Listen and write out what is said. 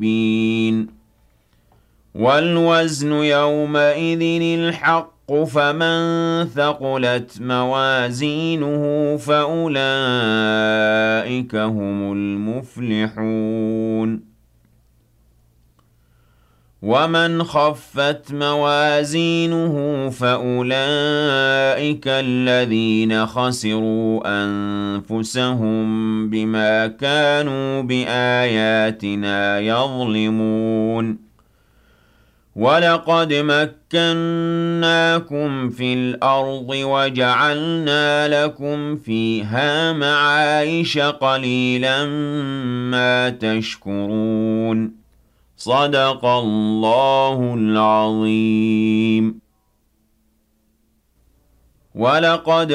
مبين والوزن يومئذ الحق فمن ثقلت موازينه فأولئك هم المفلحون ومن خفت موازينه فأولئك الذين خسروا أنفسهم بما كانوا بآياتنا يظلمون وَلَقَدْ مَكَّنَّاكُمْ فِي الْأَرْضِ وَجَعَلْنَا لَكُمْ فِيهَا مَعَايِشَ قَلِيلًا مَا تَشْكُرُونَ صدق الله العظيم ولقد